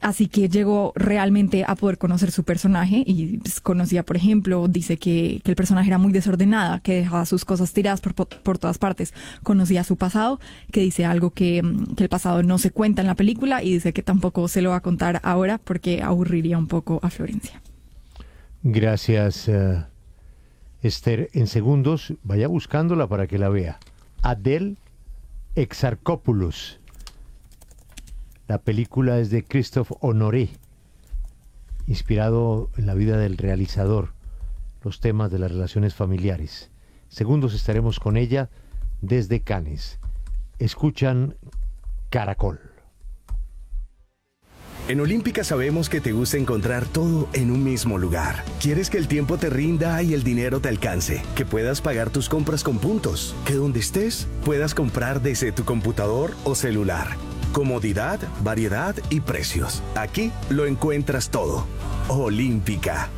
Así que llegó realmente a poder conocer su personaje y pues, conocía, por ejemplo, dice que el personaje era muy desordenada, que dejaba sus cosas tiradas por todas partes. Conocía su pasado, que dice algo que el pasado no se cuenta en la película y dice que tampoco se lo va a contar ahora porque aburriría un poco a Florencia. Gracias, Esther. En segundos, vaya buscándola para que la vea. Adele Exarchopoulos. La película es de Christophe Honoré, inspirado en la vida del realizador, los temas de las relaciones familiares. Segundos estaremos con ella desde Cannes. Escuchan Caracol. En Olímpica sabemos que te gusta encontrar todo en un mismo lugar. Quieres que el tiempo te rinda y el dinero te alcance, que puedas pagar tus compras con puntos, que donde estés puedas comprar desde tu computador o celular. Comodidad, variedad y precios. Aquí lo encuentras todo. Olímpica.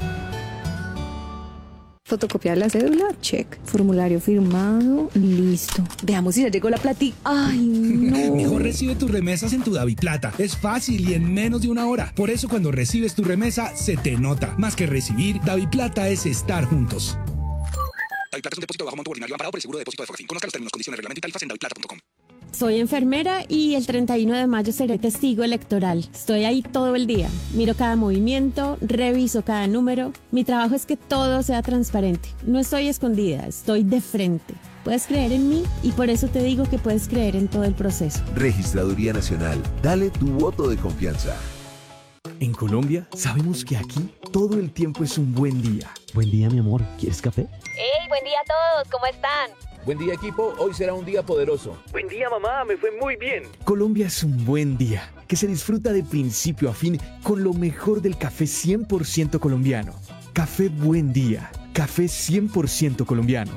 Fotocopia de la cédula, check. Formulario firmado, listo. Veamos si ya llegó la platica. ¡Ay, no! Mejor recibe tus remesas en tu DaviPlata. Es fácil y en menos de una hora. Por eso cuando recibes tu remesa, se te nota. Más que recibir, DaviPlata es estar juntos. DaviPlata es un depósito de bajo monto ordinario amparado por el seguro de depósito de Fogafín. Conozca los términos, condiciones, reglamento y tarifas en daviplata.com. Soy enfermera y el 31 de mayo seré testigo electoral. Estoy ahí todo el día. Miro cada movimiento, reviso cada número. Mi trabajo es que todo sea transparente. No estoy escondida, estoy de frente. Puedes creer en mí y por eso te digo que puedes creer en todo el proceso. Registraduría Nacional. Dale tu voto de confianza. En Colombia sabemos que aquí todo el tiempo es un buen día. Buen día, mi amor. ¿Quieres café? ¡Hey, buen día a todos! ¿Cómo están? Buen día, equipo. Hoy será un día poderoso. Buen día, mamá. Me fue muy bien. Colombia es un buen día que se disfruta de principio a fin con lo mejor del café 100% colombiano. Café Buen Día. Café 100% colombiano.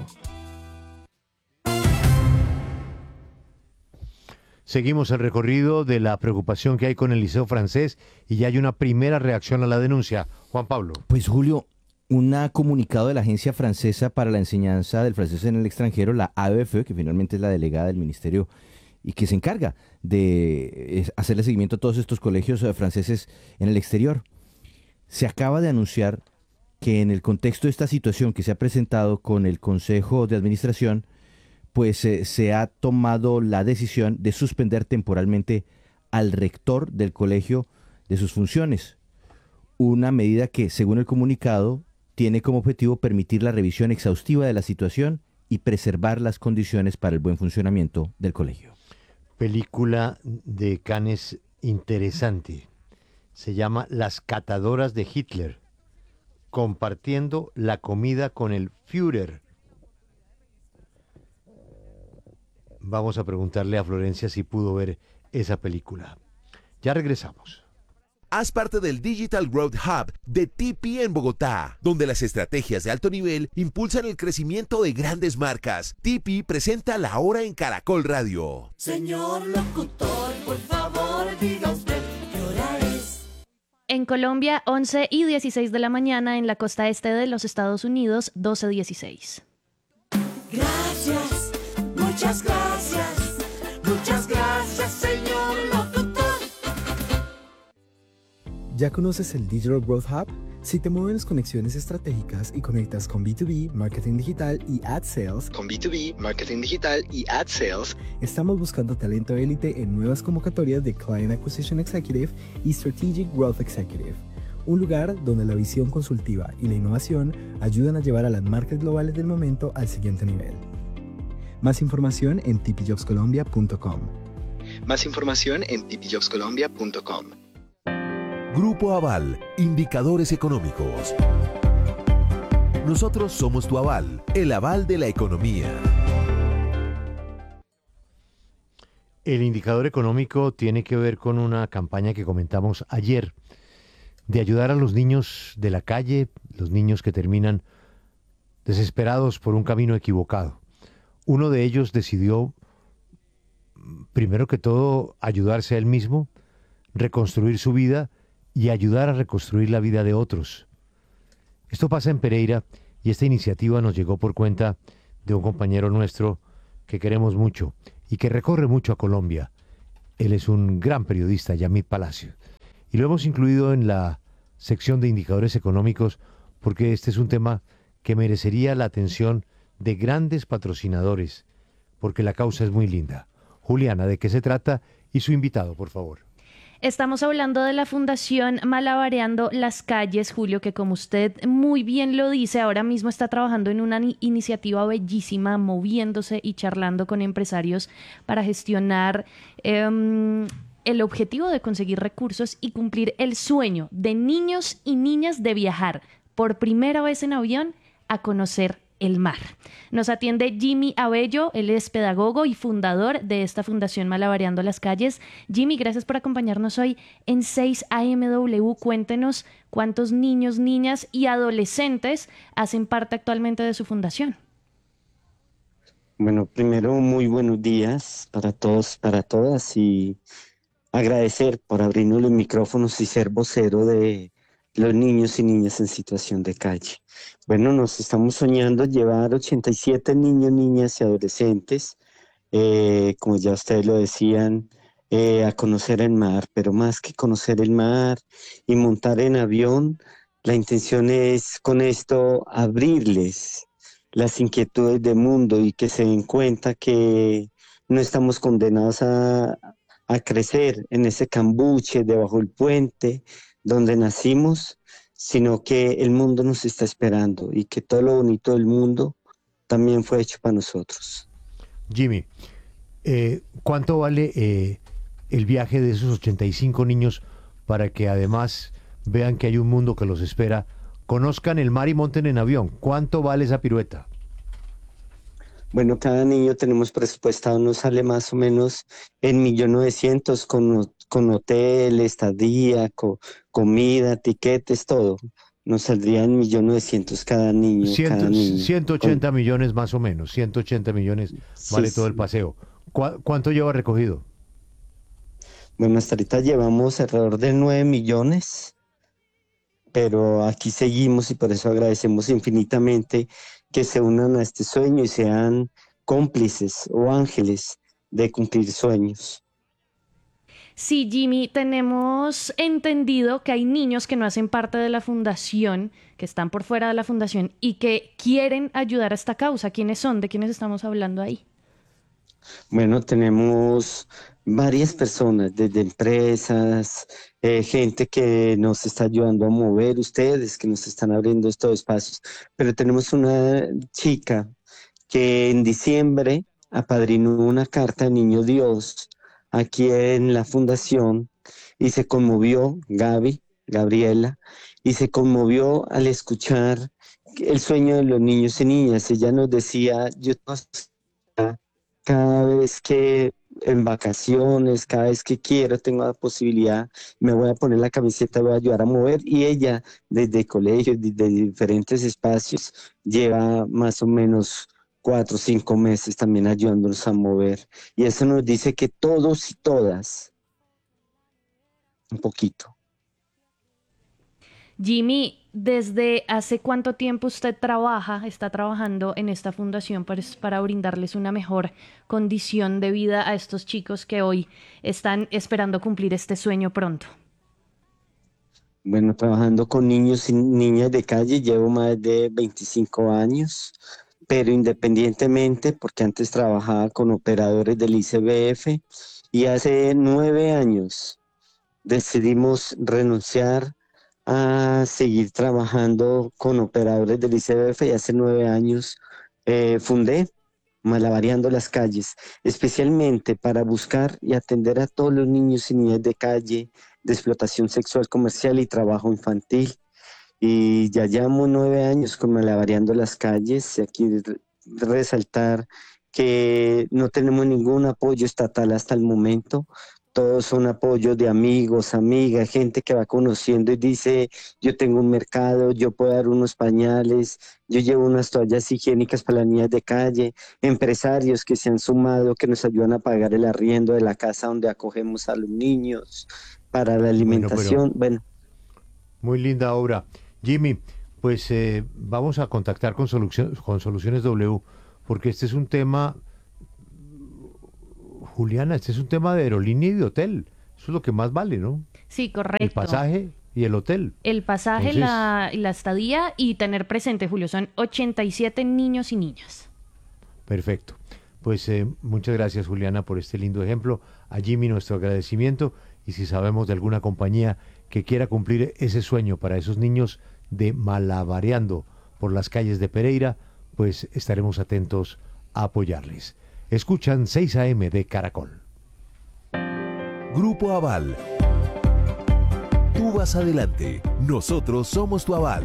Seguimos el recorrido de la preocupación que hay con el Liceo Francés y ya hay una primera reacción a la denuncia. Juan Pablo. Pues Julio, un comunicado de la Agencia Francesa para la Enseñanza del Francés en el Extranjero, la AEFE, que finalmente es la delegada del ministerio y que se encarga de hacerle seguimiento a todos estos colegios franceses en el exterior. Se acaba de anunciar que en el contexto de esta situación que se ha presentado con el Consejo de Administración, pues se ha tomado la decisión de suspender temporalmente al rector del colegio de sus funciones. Una medida que, según el comunicado, tiene como objetivo permitir la revisión exhaustiva de la situación y preservar las condiciones para el buen funcionamiento del colegio. Película de Cannes interesante. Se llama Las catadoras de Hitler, compartiendo la comida con el Führer. Vamos a preguntarle a Florencia si pudo ver esa película. Ya regresamos. Haz parte del Digital Growth Hub de TP en Bogotá, donde las estrategias de alto nivel impulsan el crecimiento de grandes marcas. TP presenta La Hora en Caracol Radio. Señor locutor, por favor, diga usted qué hora es. En Colombia, 11:16 de la mañana, en la costa este de los Estados Unidos, 12:16. Gracias, muchas gracias, señor locutor. ¿Ya conoces el Digital Growth Hub? Si te mueven las conexiones estratégicas y conectas con B2B, marketing digital y ad sales, estamos buscando talento élite en nuevas convocatorias de Client Acquisition Executive y Strategic Growth Executive. Un lugar donde la visión consultiva y la innovación ayudan a llevar a las marcas globales del momento al siguiente nivel. Más información en tpjobscolombia.com. Grupo Aval, indicadores económicos. Nosotros somos tu aval, el aval de la economía. El indicador económico tiene que ver con una campaña que comentamos ayer, de ayudar a los niños de la calle, los niños que terminan desesperados por un camino equivocado. Uno de ellos decidió, primero que todo, ayudarse a él mismo, reconstruir su vida y ayudar a reconstruir la vida de otros. Esto pasa en Pereira y esta iniciativa nos llegó por cuenta de un compañero nuestro que queremos mucho y que recorre mucho a Colombia. Él es un gran periodista, Yamid Palacio. Y lo hemos incluido en la sección de indicadores económicos porque este es un tema que merecería la atención de grandes patrocinadores, porque la causa es muy linda. Juliana, ¿de qué se trata? Y su invitado, por favor. Estamos hablando de la Fundación Malabareando las Calles, Julio, que como usted muy bien lo dice, ahora mismo está trabajando en una iniciativa bellísima, moviéndose y charlando con empresarios para gestionar el objetivo de conseguir recursos y cumplir el sueño de niños y niñas de viajar por primera vez en avión a conocer el mar. Nos atiende Jimmy Abello, él es pedagogo y fundador de esta Fundación Malabareando las Calles. Jimmy, gracias por acompañarnos hoy en 6 AMW. Cuéntenos cuántos niños, niñas y adolescentes hacen parte actualmente de su fundación. Bueno, primero muy buenos días para todos, para todas, y agradecer por abrirnos los micrófonos y ser vocero de los niños y niñas en situación de calle. Bueno, nos estamos soñando llevar 87 niños, niñas y adolescentes, como ya ustedes lo decían, a conocer el mar, pero más que conocer el mar y montar en avión, la intención es con esto abrirles las inquietudes del mundo y que se den cuenta que no estamos condenados a crecer en ese cambuche debajo del puente donde nacimos, sino que el mundo nos está esperando y que todo lo bonito del mundo también fue hecho para nosotros. Jimmy, ¿cuánto vale el viaje de esos 85 niños para que además vean que hay un mundo que los espera, conozcan el mar y monten en avión? ¿Cuánto vale esa pirueta? Bueno, cada niño tenemos presupuestado, nos sale más o menos en 1.900.000 con hotel, estadía, comida, tiquetes, todo. Nos saldría en 1.900.000 cada niño. 180 millones más o menos, 180 millones vale todo el paseo. ¿Cuánto lleva recogido? Bueno, hasta ahorita llevamos alrededor de 9 millones, pero aquí seguimos y por eso agradecemos infinitamente que se unan a este sueño y sean cómplices o ángeles de cumplir sueños. Sí, Jimmy, tenemos entendido que hay niños que no hacen parte de la fundación, que están por fuera de la fundación y que quieren ayudar a esta causa. ¿Quiénes son? ¿De quiénes estamos hablando ahí? Bueno, tenemos varias personas, desde empresas, gente que nos está ayudando a mover, ustedes que nos están abriendo estos espacios, pero tenemos una chica que en diciembre apadrinó una carta de Niño Dios aquí en la fundación y se conmovió, Gabriela, y se conmovió al escuchar el sueño de los niños y niñas. Ella nos decía, yo cada vez que en vacaciones, cada vez que quiero, tengo la posibilidad, me voy a poner la camiseta, voy a ayudar a mover, y ella desde colegios, desde diferentes espacios, lleva más o menos 4 o 5 meses también ayudándonos a mover, y eso nos dice que todos y todas, un poquito. Jimmy, ¿desde hace cuánto tiempo usted está trabajando en esta fundación para brindarles una mejor condición de vida a estos chicos que hoy están esperando cumplir este sueño pronto? Bueno, trabajando con niños y niñas de calle llevo más de 25 años, pero independientemente, porque antes trabajaba con operadores del ICBF y hace 9 años decidimos renunciar a seguir trabajando con operadores del ICBF y hace 9 años fundé Malabareando las Calles, especialmente para buscar y atender a todos los niños y niñas de calle, de explotación sexual comercial y trabajo infantil. Y ya llevamos 9 años con Malabareando las Calles, y aquí resaltar que no tenemos ningún apoyo estatal hasta el momento. Todos son apoyos de amigos, amigas, gente que va conociendo y dice, yo tengo un mercado, yo puedo dar unos pañales, yo llevo unas toallas higiénicas para las niñas de calle, empresarios que se han sumado, que nos ayudan a pagar el arriendo de la casa donde acogemos a los niños, para la alimentación. Bueno. Muy linda obra. Jimmy, pues vamos a contactar con Soluciones W, porque este es un tema... Juliana, este es un tema de aerolínea y de hotel. Eso es lo que más vale, ¿no? Sí, correcto. El pasaje y el hotel. El pasaje, Entonces, la estadía y tener presente, Julio, son 87 niños y niñas. Perfecto. Pues muchas gracias, Juliana, por este lindo ejemplo. A Jimmy nuestro agradecimiento, y si sabemos de alguna compañía que quiera cumplir ese sueño para esos niños de malabareando por las calles de Pereira, pues estaremos atentos a apoyarles. Escuchan 6 AM de Caracol. Grupo Aval. Tú vas adelante, nosotros somos tu aval.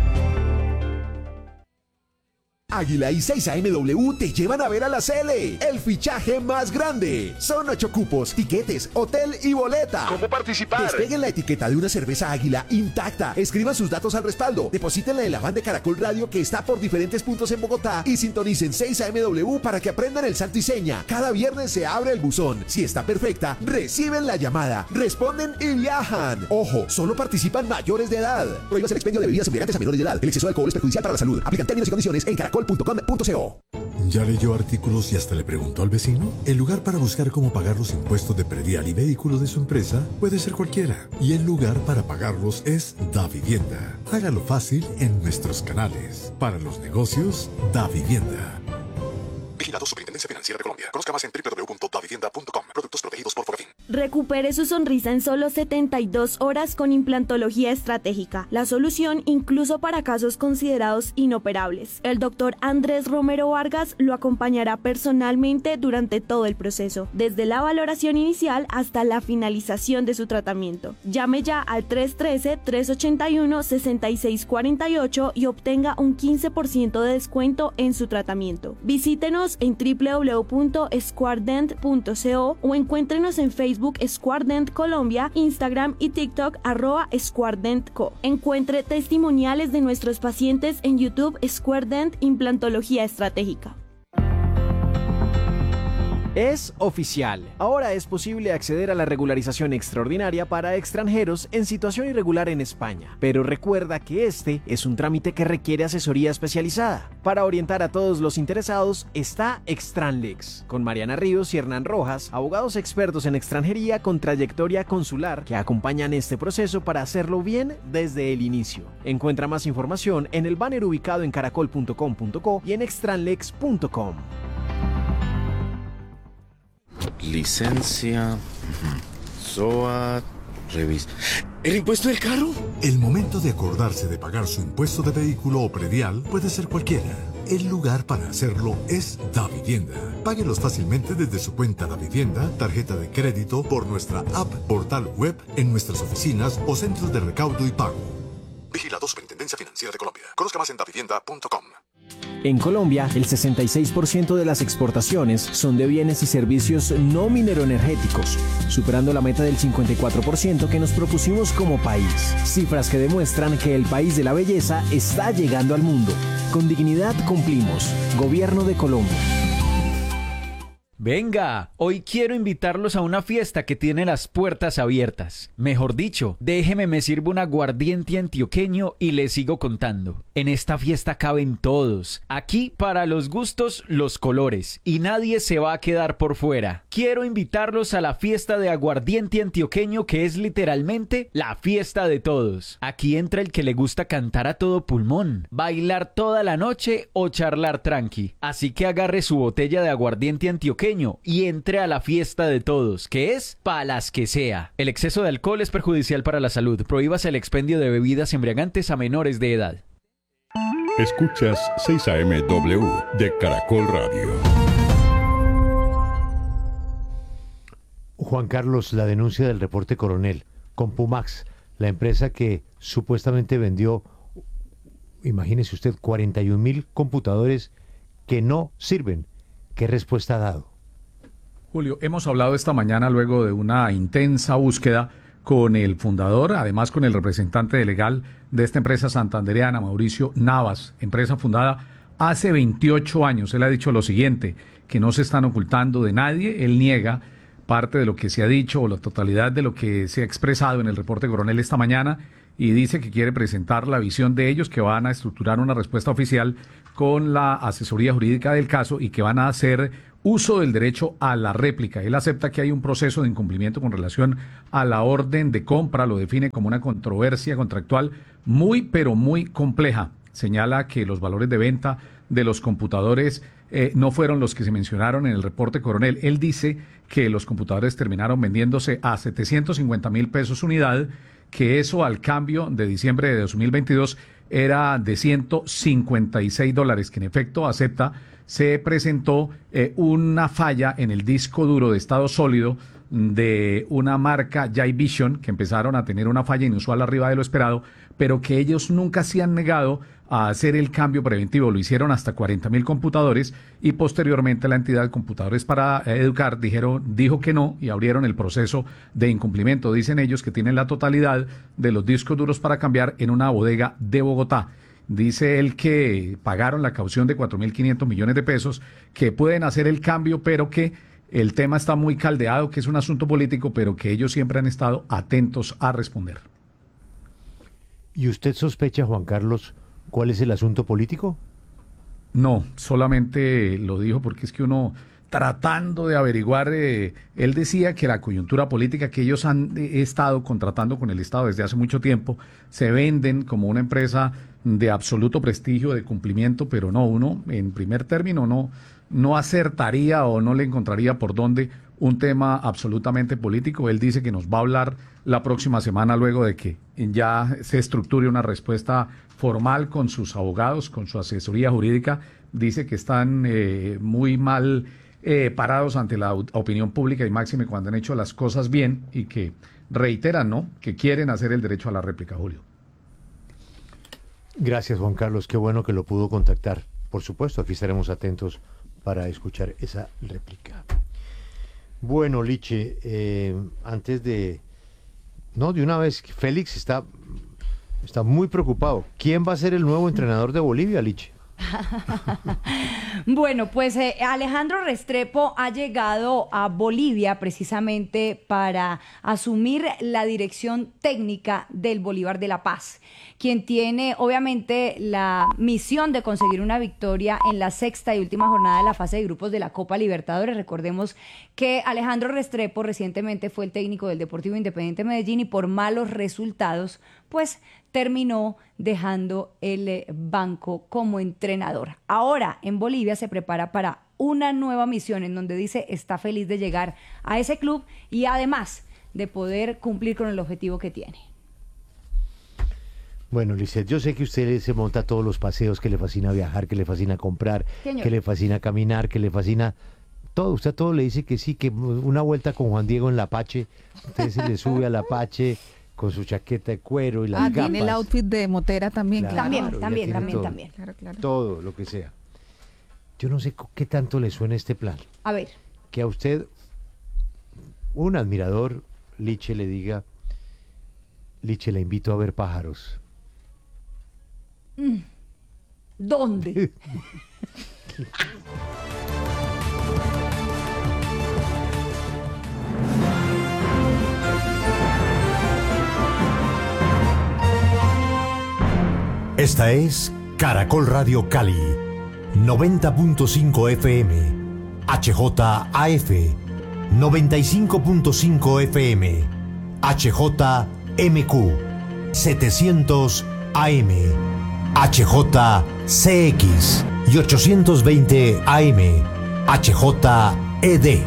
Águila y 6AMW te llevan a ver a la Cele, el fichaje más grande. Son 8 cupos, tiquetes, hotel y boleta. ¿Cómo participar? Despeguen la etiqueta de una cerveza Águila intacta, escriban sus datos al respaldo, deposítenla en la van de Caracol Radio que está por diferentes puntos en Bogotá y sintonicen 6AMW para que aprendan el santo y seña. Cada viernes se abre el buzón. Si está perfecta, reciben la llamada, responden y viajan. Ojo, solo participan mayores de edad. Prohíbas el expendio de bebidas embriagantes a menores de edad. El exceso de alcohol es perjudicial para la salud. Aplican términos y condiciones en caracol.com.co. ¿Ya leyó artículos y hasta le preguntó al vecino? El lugar para buscar cómo pagar los impuestos de predial y vehículos de su empresa puede ser cualquiera. Y el lugar para pagarlos es DaVivienda. Hágalo fácil en nuestros canales. Para los negocios, DaVivienda. Vigilado Superintendencia Financiera de Colombia. Conozca más en www.davivienda.com. Productos protegidos por Fogafín. Recupere su sonrisa en solo 72 horas con implantología estratégica. La solución incluso para casos considerados inoperables. El doctor Andrés Romero Vargas lo acompañará personalmente durante todo el proceso, desde la valoración inicial hasta la finalización de su tratamiento. Llame ya al 313-381-6648 y obtenga un 15% de descuento en su tratamiento. Visítenos en www.squardent.co o encuéntrenos en Facebook Squardent Colombia, Instagram y TikTok @SquardentCo. Encuentre testimoniales de nuestros pacientes en YouTube Squardent Implantología Estratégica. Es oficial. Ahora es posible acceder a la regularización extraordinaria para extranjeros en situación irregular en España. Pero recuerda que este es un trámite que requiere asesoría especializada. Para orientar a todos los interesados está Extranlex, con Mariana Ríos y Hernán Rojas, abogados expertos en extranjería con trayectoria consular que acompañan este proceso para hacerlo bien desde el inicio. Encuentra más información en el banner ubicado en caracol.com.co y en extranlex.com. Licencia, SOAT, revista. ¿El impuesto del carro? El momento de acordarse de pagar su impuesto de vehículo o predial puede ser cualquiera. El lugar para hacerlo es DaVivienda. Páguelos fácilmente desde su cuenta DaVivienda, tarjeta de crédito, por nuestra app, portal web, en nuestras oficinas o centros de recaudo y pago. Vigilado Superintendencia Financiera de Colombia. Conozca más en davivienda.com. En Colombia, el 66% de las exportaciones son de bienes y servicios no mineroenergéticos, superando la meta del 54% que nos propusimos como país. Cifras que demuestran que el país de la belleza está llegando al mundo. Con dignidad cumplimos. Gobierno de Colombia. Venga, hoy quiero invitarlos a una fiesta que tiene las puertas abiertas. Mejor dicho, déjeme me sirvo un aguardiente antioqueño y les sigo contando. En esta fiesta caben todos. Aquí, para los gustos, los colores. Y nadie se va a quedar por fuera. Quiero invitarlos a la fiesta de aguardiente antioqueño, que es literalmente la fiesta de todos. Aquí entra el que le gusta cantar a todo pulmón, bailar toda la noche o charlar tranqui. Así que agarre su botella de aguardiente antioqueño y entre a la fiesta de todos, que es pa' las que sea. El exceso de alcohol es perjudicial para la salud. Prohíbase el expendio de bebidas embriagantes a menores de edad. Escuchas 6AMW de Caracol Radio. Juan Carlos, la denuncia del reporte Coronel con Pumax, la empresa que supuestamente vendió, imagínese usted, 41.000 computadores que no sirven. ¿Qué respuesta ha dado? Julio, hemos hablado esta mañana luego de una intensa búsqueda con el fundador, además con el representante legal de esta empresa santandereana, Mauricio Navas, empresa fundada hace 28 años. Él ha dicho lo siguiente, que no se están ocultando de nadie. Él niega parte de lo que se ha dicho o la totalidad de lo que se ha expresado en el reporte coronel esta mañana y dice que quiere presentar la visión de ellos, que van a estructurar una respuesta oficial con la asesoría jurídica del caso y que van a hacer uso del derecho a la réplica. Él acepta que hay un proceso de incumplimiento con relación a la orden de compra, lo define como una controversia contractual muy, pero muy compleja. Señala que los valores de venta de los computadores no fueron los que se mencionaron en el reporte coronel. Él dice que los computadores terminaron vendiéndose a 750,000 pesos unidad, que eso al cambio de diciembre de 2022 era de $156, que en efecto acepta. Se presentó una falla en el disco duro de estado sólido de una marca Jaivision, que empezaron a tener una falla inusual arriba de lo esperado, pero que ellos nunca se han negado a hacer el cambio preventivo. Lo hicieron hasta 40,000 computadores y posteriormente la entidad Computadores para Educar dijo que no y abrieron el proceso de incumplimiento. Dicen ellos que tienen la totalidad de los discos duros para cambiar en una bodega de Bogotá. Dice él que pagaron la caución de 4.500 millones de pesos, que pueden hacer el cambio, pero que el tema está muy caldeado, que es un asunto político, pero que ellos siempre han estado atentos a responder. ¿Y usted sospecha, Juan Carlos, cuál es el asunto político? No, solamente lo dijo porque es que uno, tratando de averiguar, él decía que la coyuntura política que ellos han estado contratando con el Estado desde hace mucho tiempo, se venden como una empresa de absoluto prestigio, de cumplimiento, pero no, uno en primer término no acertaría o no le encontraría por dónde un tema absolutamente político. Él dice que nos va a hablar la próxima semana luego de que ya se estructure una respuesta formal con sus abogados, con su asesoría jurídica. Dice que están muy mal parados ante la opinión pública y máxime cuando han hecho las cosas bien y que reiteran, ¿no?, que quieren hacer el derecho a la réplica, Julio. Gracias, Juan Carlos, qué bueno que lo pudo contactar. Por supuesto, aquí estaremos atentos para escuchar esa réplica. Bueno, Liche, antes de una vez, Félix está muy preocupado. ¿Quién va a ser el nuevo entrenador de Bolivia, Liche? Bueno, pues Alejandro Restrepo ha llegado a Bolivia precisamente para asumir la dirección técnica del Bolívar de La Paz, quien tiene obviamente la misión de conseguir una victoria en la sexta y última jornada de la fase de grupos de la Copa Libertadores. Recordemos que Alejandro Restrepo recientemente fue el técnico del Deportivo Independiente Medellín y por malos resultados, pues terminó dejando el banco como entrenador. Ahora en Bolivia se prepara para una nueva misión en donde dice está feliz de llegar a ese club y además de poder cumplir con el objetivo que tiene. Bueno, Lizeth, yo sé que usted se monta todos los paseos, que le fascina viajar, que le fascina comprar, Señor, que le fascina caminar, que le fascina todo. Usted a todo le dice que sí, que una vuelta con Juan Diego en la Apache, usted se le sube al Apache con su chaqueta de cuero y las gafas. Tiene el outfit de motera también, Claro, también. Claro. Todo, lo que sea. Yo no sé qué tanto le suena este plan. A ver. Que a usted, un admirador, Liche, le diga, Liche, le invito a ver pájaros. ¿Dónde? Esta es Caracol Radio Cali, 90.5 FM, HJAF, 95.5 FM, HJMQ, 700 AM, HJCX y 820 AM, HJED.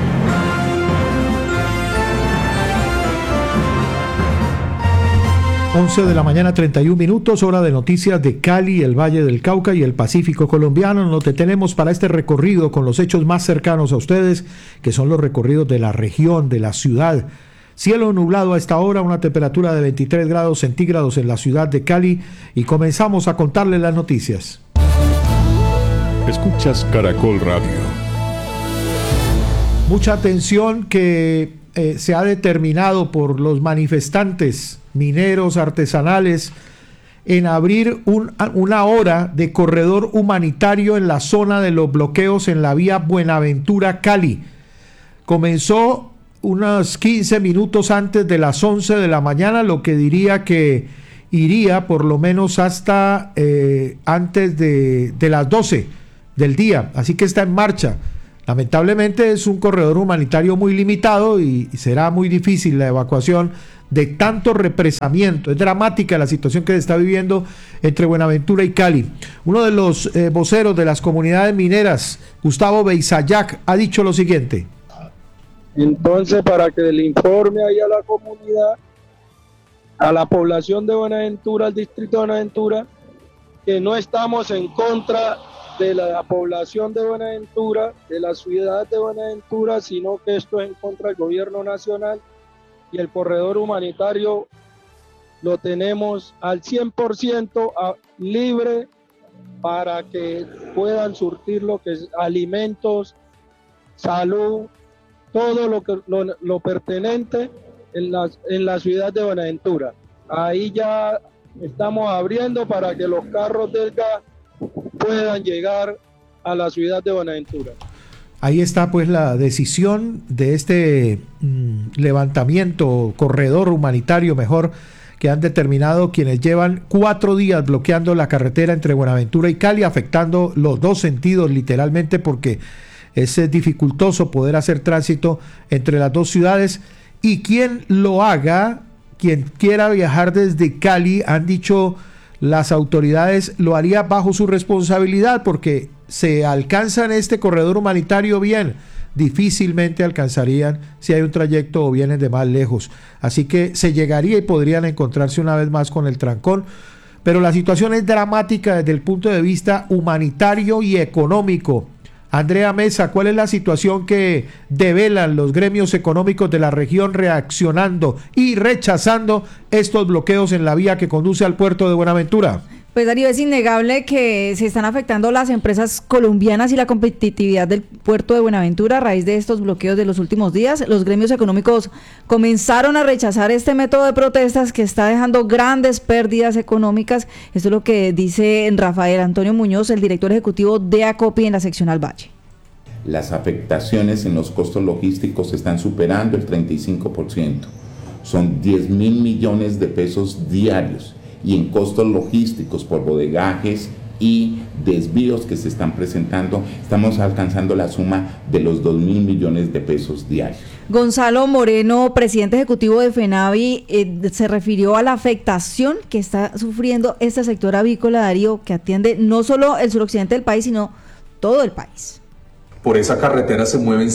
11 de la mañana, 31 minutos, hora de noticias de Cali, el Valle del Cauca y el Pacífico colombiano. Nos detenemos para este recorrido con los hechos más cercanos a ustedes, que son los recorridos de la región, de la ciudad. Cielo nublado a esta hora, una temperatura de 23 grados centígrados en la ciudad de Cali y comenzamos a contarles las noticias. Escuchas Caracol Radio. Mucha atención que se ha determinado por los manifestantes mineros artesanales en abrir una hora de corredor humanitario en la zona de los bloqueos en la vía Buenaventura-Cali, comenzó unos 15 minutos antes de las 11 de la mañana, lo que diría que iría por lo menos hasta antes de las 12 del día, así que está en marcha. Lamentablemente es un corredor humanitario muy limitado y será muy difícil la evacuación de tanto represamiento. Es dramática la situación que se está viviendo entre Buenaventura y Cali. Uno de los voceros de las comunidades mineras, Gustavo Beisayac, ha dicho lo siguiente. Entonces, para que le informe ahí a la comunidad, a la población de Buenaventura, al distrito de Buenaventura, que no estamos en contra de la población de Buenaventura, de la ciudad de Buenaventura, sino que esto es en contra del gobierno nacional, y el corredor humanitario lo tenemos al 100% libre para que puedan surtir lo que es alimentos, salud, todo lo pertinente en la ciudad de Buenaventura. Ahí ya estamos abriendo para que los carros del gas puedan llegar a la ciudad de Buenaventura. Ahí está pues la decisión de este levantamiento, corredor humanitario mejor, que han determinado quienes llevan 4 días bloqueando la carretera entre Buenaventura y Cali, afectando los dos sentidos literalmente, porque es dificultoso poder hacer tránsito entre las dos ciudades. Y quien lo haga, quien quiera viajar desde Cali, han dicho las autoridades, lo haría bajo su responsabilidad, porque se alcanzan este corredor humanitario bien, difícilmente alcanzarían si hay un trayecto o vienen de más lejos. Así que se llegaría y podrían encontrarse una vez más con el trancón. Pero la situación es dramática desde el punto de vista humanitario y económico. Andrea Mesa, ¿cuál es la situación que develan los gremios económicos de la región reaccionando y rechazando estos bloqueos en la vía que conduce al puerto de Buenaventura? Pues Darío, es innegable que se están afectando las empresas colombianas y la competitividad del puerto de Buenaventura a raíz de estos bloqueos de los últimos días. Los gremios económicos comenzaron a rechazar este método de protestas que está dejando grandes pérdidas económicas. Esto es lo que dice Rafael Antonio Muñoz, el director ejecutivo de ACOPI en la seccional Valle. Las afectaciones en los costos logísticos están superando el 35%. Son 10.000 millones de pesos diarios. Y en costos logísticos por bodegajes y desvíos que se están presentando, estamos alcanzando la suma de los 2.000 millones de pesos diarios. Gonzalo Moreno, presidente ejecutivo de FENAVI, se refirió a la afectación que está sufriendo este sector avícola, Darío, que atiende no solo el suroccidente del país, sino todo el país. Por esa carretera se mueven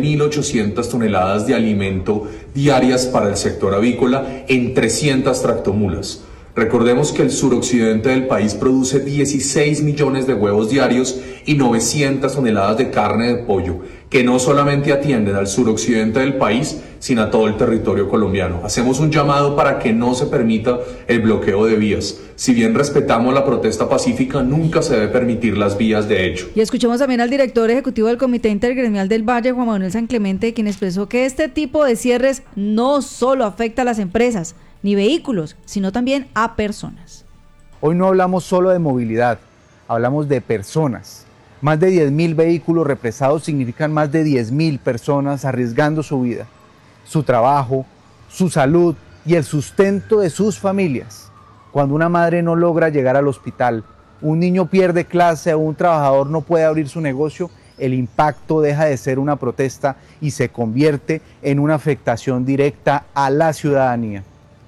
7.800 toneladas de alimento diarias para el sector avícola en 300 tractomulas. Recordemos que el suroccidente del país produce 16 millones de huevos diarios y 900 toneladas de carne de pollo, que no solamente atienden al suroccidente del país, sino a todo el territorio colombiano. Hacemos un llamado para que no se permita el bloqueo de vías. Si bien respetamos la protesta pacífica, nunca se debe permitir las vías de hecho. Y escuchemos también al director ejecutivo del Comité Intergremial del Valle, Juan Manuel San Clemente, quien expresó que este tipo de cierres no solo afecta a las empresas ni vehículos, sino también a personas. Hoy no hablamos solo de movilidad, hablamos de personas. Más de 10.000 vehículos represados significan más de 10.000 personas arriesgando su vida, su trabajo, su salud y el sustento de sus familias. Cuando una madre no logra llegar al hospital, un niño pierde clase o un trabajador no puede abrir su negocio, el impacto deja de ser una protesta y se convierte en una afectación directa a la ciudadanía.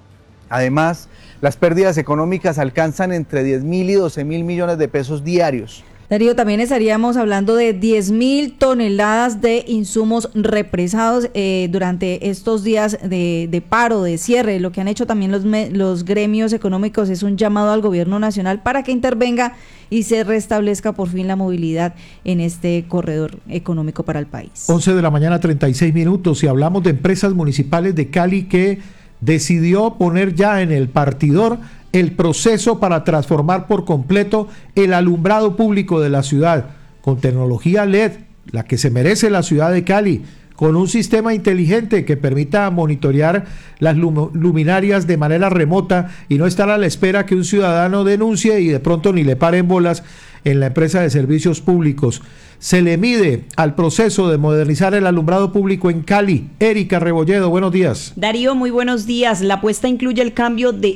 Además, las pérdidas económicas alcanzan entre 10.000 y 12.000 millones de pesos diarios. Darío, también estaríamos hablando de 10.000 toneladas de insumos represados durante estos días de paro, de cierre. Lo que han hecho también los gremios económicos es un llamado al gobierno nacional para que intervenga y se restablezca por fin la movilidad en este corredor económico para el país. 11 de la mañana, 36 minutos, y hablamos de empresas municipales de Cali que decidió poner ya en el partidor el proceso para transformar por completo el alumbrado público de la ciudad con tecnología LED, la que se merece la ciudad de Cali, con un sistema inteligente que permita monitorear las luminarias de manera remota y no estar a la espera que un ciudadano denuncie y de pronto ni le paren bolas en la empresa de servicios públicos. se le mide al proceso de modernizar el alumbrado público en Cali? Erika Rebolledo, buenos días. Darío, muy buenos días. La apuesta incluye el cambio de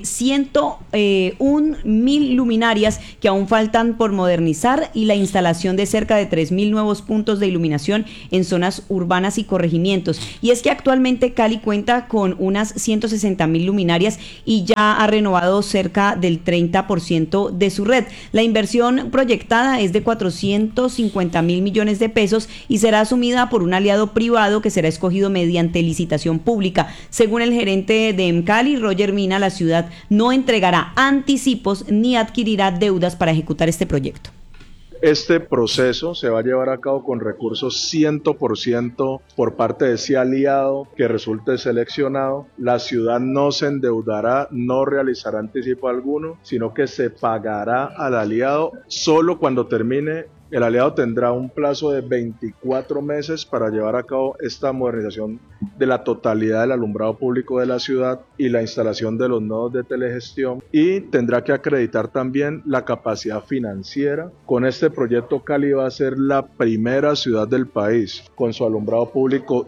101.000 luminarias que aún faltan por modernizar y la instalación de cerca de 3.000 nuevos puntos de iluminación en zonas urbanas y corregimientos. Y es que actualmente Cali cuenta con unas 160.000 luminarias y ya ha renovado cerca del 30% de su red. La inversión proyectada es de 450.000 millones de pesos y será asumida por un aliado privado que será escogido mediante licitación pública. Según el gerente de EMCALI, Roger Mina, la ciudad no entregará anticipos ni adquirirá deudas para ejecutar este proyecto. Este proceso se va a llevar a cabo con recursos 100% por parte de ese aliado que resulte seleccionado. La ciudad no se endeudará, no realizará anticipo alguno, sino que se pagará al aliado solo cuando termine. El aliado tendrá un plazo de 24 meses para llevar a cabo esta modernización de la totalidad del alumbrado público de la ciudad y la instalación de los nodos de telegestión, y tendrá que acreditar también la capacidad financiera. Con este proyecto Cali va a ser la primera ciudad del país con su alumbrado público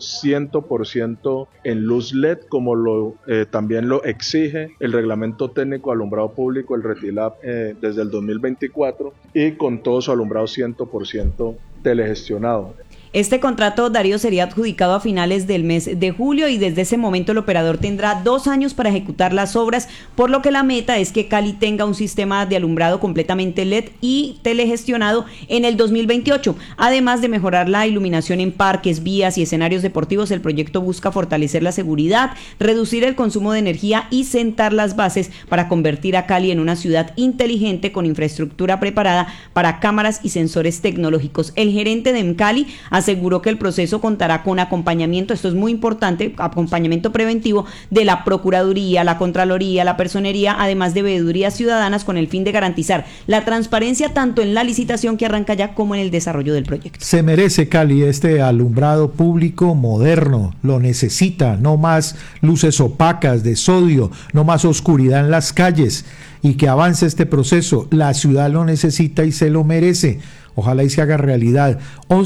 100% en luz LED, como también lo exige el reglamento técnico de alumbrado público, el RETILAB, desde el 2024, y con todo su alumbrado 100% telegestionado. Este contrato, Darío, sería adjudicado a finales del mes de julio y desde ese momento el operador tendrá 2 años para ejecutar las obras, por lo que la meta es que Cali tenga un sistema de alumbrado completamente LED y telegestionado en el 2028. Además de mejorar la iluminación en parques, vías y escenarios deportivos, el proyecto busca fortalecer la seguridad, reducir el consumo de energía y sentar las bases para convertir a Cali en una ciudad inteligente con infraestructura preparada para cámaras y sensores tecnológicos. El gerente de EMCALI aseguró que el proceso contará con acompañamiento, esto es muy importante, acompañamiento preventivo de la Procuraduría, la Contraloría, la Personería, además de veedurías ciudadanas, con el fin de garantizar la transparencia tanto en la licitación que arranca ya como en el desarrollo del proyecto. Se merece Cali este alumbrado público moderno, lo necesita, no más luces opacas de sodio, no más oscuridad en las calles, y que avance este proceso. La ciudad lo necesita y se lo merece. Ojalá y se haga realidad.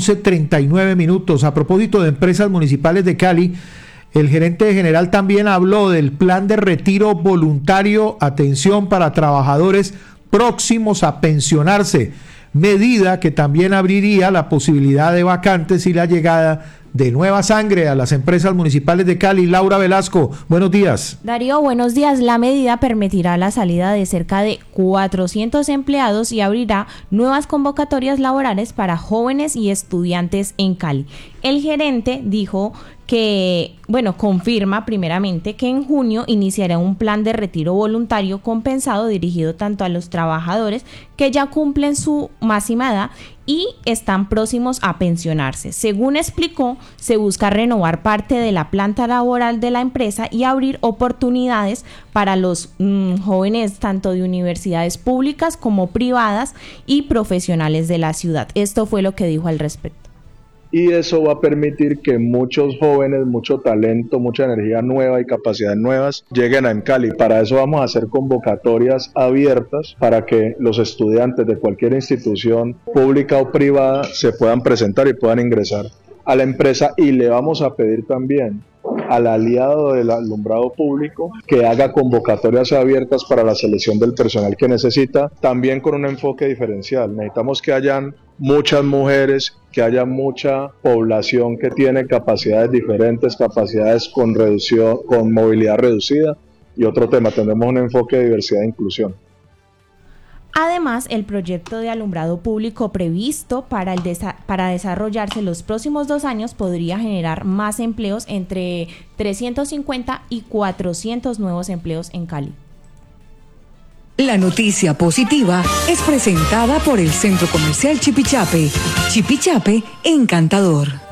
11:39 minutos. A propósito de empresas municipales de Cali, el gerente general también habló del plan de retiro voluntario, atención para trabajadores próximos a pensionarse, medida que también abriría la posibilidad de vacantes y la llegada de nueva sangre a las empresas municipales de Cali. Laura Velasco, buenos días. Darío, buenos días. La medida permitirá la salida de cerca de 400 empleados y abrirá nuevas convocatorias laborales para jóvenes y estudiantes en Cali. El gerente dijo que, confirma primeramente que en junio iniciará un plan de retiro voluntario compensado dirigido tanto a los trabajadores que ya cumplen su máxima edad y están próximos a pensionarse. Según explicó, se busca renovar parte de la planta laboral de la empresa y abrir oportunidades para los jóvenes tanto de universidades públicas como privadas y profesionales de la ciudad. Esto fue lo que dijo al respecto. Y eso va a permitir que muchos jóvenes, mucho talento, mucha energía nueva y capacidades nuevas lleguen a EMCALI. Para eso vamos a hacer convocatorias abiertas para que los estudiantes de cualquier institución pública o privada se puedan presentar y puedan ingresar a la empresa, y le vamos a pedir también al aliado del alumbrado público que haga convocatorias abiertas para la selección del personal que necesita, también con un enfoque diferencial. Necesitamos que hayan muchas mujeres, que haya mucha población que tiene capacidades diferentes, capacidades con movilidad reducida, y otro tema, tenemos un enfoque de diversidad e inclusión. Además, el proyecto de alumbrado público previsto para desarrollarse los próximos 2 años podría generar más empleos, entre 350 y 400 nuevos empleos en Cali. La noticia positiva es presentada por el Centro Comercial Chipichape. Chipichape, encantador.